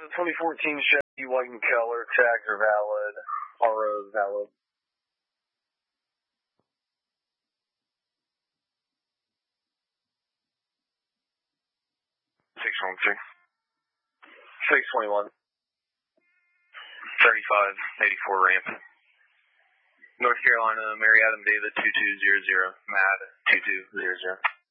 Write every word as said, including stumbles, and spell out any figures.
The twenty fourteen Chevy white in color, tags are valid, R O is valid. six one six. six twenty-one. thirty-five eighty-four ramp. North Carolina, Mary Adam David two two zero zero, Mad two two zero zero.